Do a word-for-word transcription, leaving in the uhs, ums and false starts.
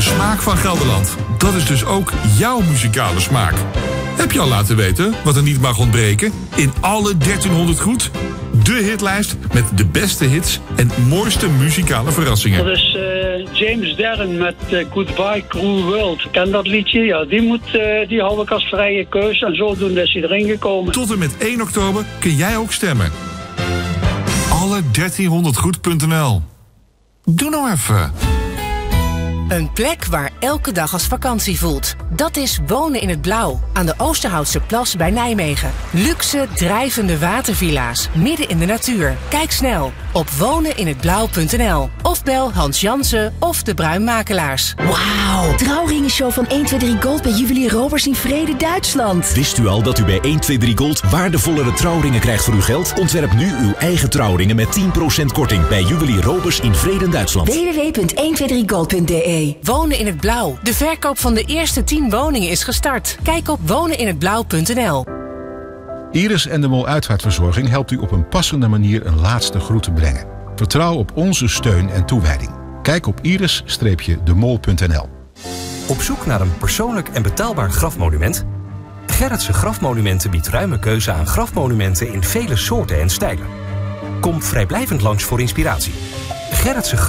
smaak van Gelderland. Dat is dus ook jouw muzikale smaak. Heb je al laten weten wat er niet mag ontbreken in alle dertienhonderd goed? De hitlijst met de beste hits en mooiste muzikale verrassingen. Dat is uh, James Darren met uh, Goodbye Cruel World. Ken dat liedje? Ja, die, moet, uh, die hou ik als vrije keus en zodoende is hij erin gekomen. Tot en met één oktober kun jij ook stemmen. alle dertienhonderd goed punt n l. Doe nou even. Een plek waar elke dag als vakantie voelt. Dat is Wonen in het Blauw, aan de Oosterhoutse Plas bij Nijmegen. Luxe, drijvende watervilla's, midden in de natuur. Kijk snel op wonen in het blauw punt n l of bel Hans Jansen of de Bruinmakelaars. Wauw, trouwringenshow van één twee drie Gold bij Juwelier Roberts in Vrede, Duitsland. Wist u al dat u bij één twee drie Gold waardevollere trouwringen krijgt voor uw geld? Ontwerp nu uw eigen trouwringen met tien procent korting bij Juwelier Roberts in Vrede, Duitsland. w w w punt één twee drie gold punt d e. Wonen in het Blauw. De verkoop van de eerste tien woningen is gestart. Kijk op wonen in het blauw punt n l. Iris en de Mol Uitvaartverzorging helpt u op een passende manier een laatste groet te brengen. Vertrouw op onze steun en toewijding. Kijk op iris de mol punt n l. Op zoek naar een persoonlijk en betaalbaar grafmonument? Gerritsen Grafmonumenten biedt ruime keuze aan grafmonumenten in vele soorten en stijlen. Kom vrijblijvend langs voor inspiratie. Gerritsen